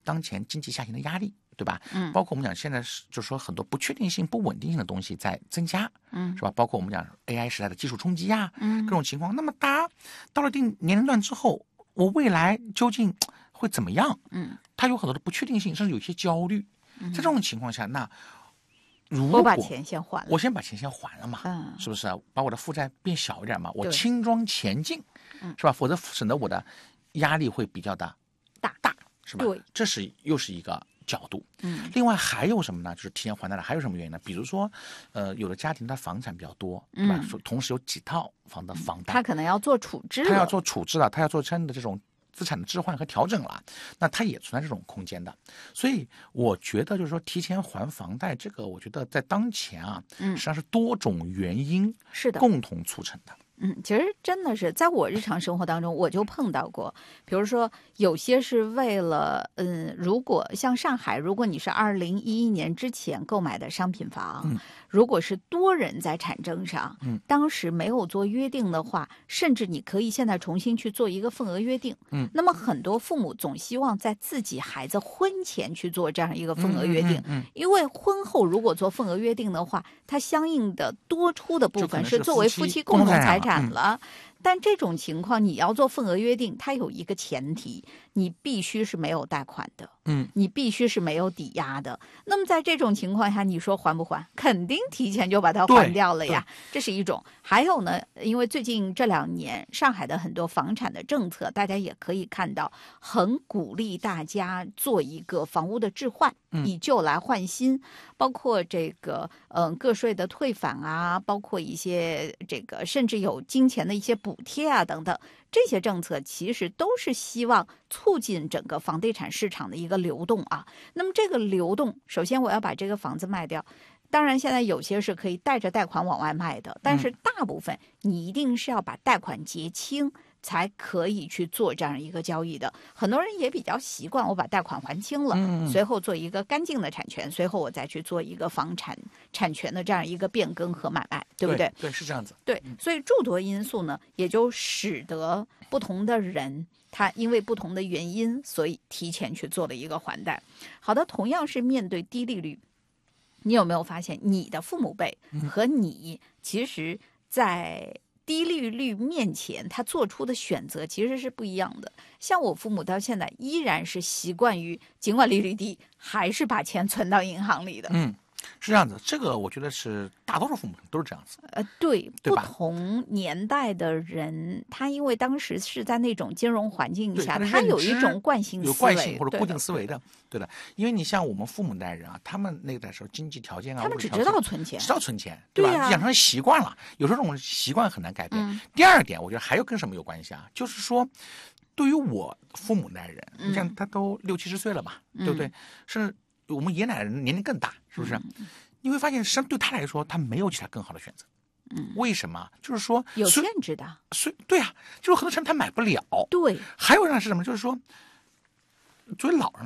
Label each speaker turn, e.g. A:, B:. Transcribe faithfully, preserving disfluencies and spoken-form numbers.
A: 当前经济下行的压力，对吧？
B: 嗯，
A: 包括我们讲现在是就是说很多不确定性、不稳定性的东西在增加，
B: 嗯，
A: 是吧？包括我们讲 A I 时代的技术冲击啊，
B: 嗯，
A: 各种情况。那么大家到了一定年龄段之后，我未来究竟会怎么样？
B: 嗯，
A: 它有很多的不确定性，甚至有些焦虑。在这种情况下，那如果
B: 我把钱先还了，
A: 我先把钱先还了嘛，
B: 嗯，
A: 是不是啊？把我的负债变小一点嘛，我
B: 对
A: 轻装前进，
B: 嗯
A: 是吧？否则省得我的压力会比较的
B: 大
A: 大，是吧？
B: 对，
A: 这是又是一个角度。
B: 嗯，
A: 另外还有什么呢？就是提前还贷的还有什么原因呢？比如说，呃，有的家庭他房产比较多，对吧？
B: 嗯
A: 同时有几套房的房贷，
B: 他可能要做处置了，
A: 他要做处置了，他要做真的这种资产的置换和调整了，那它也存在这种空间的。所以我觉得就是说提前还房贷这个，我觉得在当前啊，
B: 嗯
A: 实际上是多种原因
B: 是的，
A: 共同促成的。
B: 嗯，其实真的是在我日常生活当中，我就碰到过，比如说有些是为了，嗯，如果像上海，如果你是二零一一年之前购买的商品房，
A: 嗯
B: 如果是多人在产证上，
A: 嗯，
B: 当时没有做约定的话，甚至你可以现在重新去做一个份额约定，
A: 嗯，
B: 那么很多父母总希望在自己孩子婚前去做这样一个份额约定，
A: 嗯嗯嗯嗯
B: 因为婚后如果做份额约定的话，它相应的多出的部
A: 就可能是
B: 分是作为
A: 夫妻
B: 夫妻共同财
A: 共同财产
B: 产了。但这种情况，你要做份额约定，它有一个前提，你必须是没有贷款的，
A: 嗯，
B: 你必须是没有抵押的。那么在这种情况下，你说还不还？肯定提前就把它还掉了呀，这是一种。还有呢，因为最近这两年上海的很多房产的政策，大家也可以看到，很鼓励大家做一个房屋的置换，
A: 嗯
B: 以旧来换新，包括这个嗯、呃、个税的退返啊，包括一些这个甚至有金钱的一些补贴啊等等，这些政策其实都是希望促进整个房地产市场的一个流动啊。那么这个流动，首先我要把这个房子卖掉。当然，现在有些是可以带着贷款往外卖的，但是大部分你一定是要把贷款结清，才可以去做这样一个交易的。很多人也比较习惯，我把贷款还清了，
A: 嗯
B: 随后做一个干净的产权，随后我再去做一个房产产权的这样一个变更和买卖，对不对？
A: 对，是这样子。
B: 对，所以诸多因素呢，也就使得不同的人，他因为不同的原因，所以提前去做了一个还贷。好的，同样是面对低利率，你有没有发现你的父母辈和你其实在低利率面前他做出的选择其实是不一样的？像我父母到现在依然是习惯于尽管利率低，还是把钱存到银行里的。
A: 嗯，是这样子。这个我觉得是大多数父母都是这样子。
B: 呃，对，不
A: 对吧
B: 同年代的人，他因为当时是在那种金融环境下，
A: 对他的
B: 他有
A: 认知
B: 一种惯性
A: 有
B: 思维，
A: 惯性或者固
B: 对的
A: 定思维的，对的。因为你像我们父母那代人啊，他们那个代时候经济条件啊，
B: 他们只知
A: 物质条件
B: 道存钱
A: 知道存钱，吧？
B: 对呀
A: 养成习惯了，有时候这种习惯很难改变。
B: 嗯
A: 第二点，我觉得还有跟什么有关系啊？就是说，对于我父母那代人，你像他都六七十岁了吧，对不对？甚至我们爷爷奶奶人年龄更大，是不是？你会发现，实际上对他来说，他没有其他更好的选择。
B: 嗯，
A: 为什么？就是说，
B: 有
A: 虽
B: 限制的，
A: 虽对啊，就是很多产品他买不了。
B: 对。
A: 还有一样是什么？就是说，作为老人。